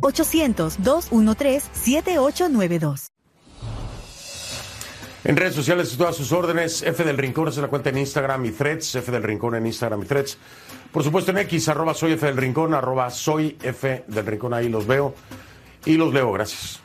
1-800-213-7892. En redes sociales, todas sus órdenes, F del Rincón, esa es la cuenta en Instagram y Threads, F del Rincón en Instagram y Threads. Por supuesto en X, @soy F del Rincón, @soy F del Rincón, ahí los veo y los leo. Gracias.